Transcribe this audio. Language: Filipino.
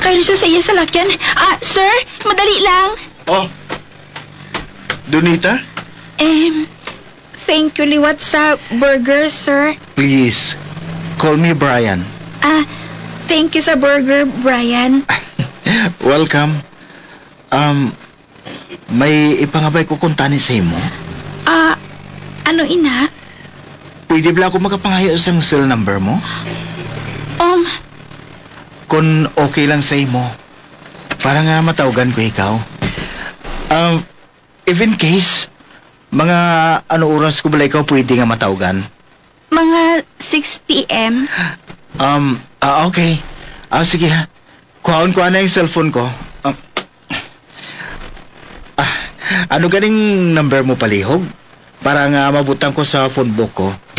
Sakay rin siya sa iya salakyan. Sir, madali lang. Oh. Donita, Thank you liwat sa burger, sir. please, call me Brian. Thank you sa burger, Brian. Welcome. May ipangabay ko kuntanin sa imo. Ano ina? Pwede ba ako makapangayo sa cell number mo? Kung okay lang sa imo, para nga matawagan ko ikaw. If in case, mga ano oras ko ba ikaw pwede nga matawagan? Mga 6 p.m. Okay. Sige ha. Kuhaon ko na yung cellphone ko. Ano ganing number mo palihog? Para nga mabutan ko sa phone book ko.